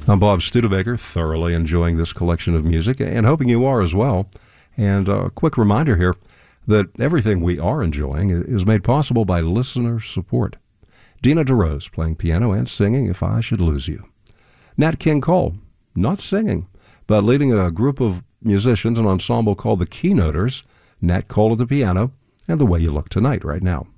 I'm Bob Studebaker, thoroughly enjoying this collection of music and hoping you are as well. And a quick reminder here that everything we are enjoying is made possible by listener support. Dina DeRose playing piano and singing If I Should Lose You. Nat King Cole, not singing, but leading a group of musicians, an ensemble called the Keynoters. Nat Cole at the piano, and The Way You Look Tonight right now.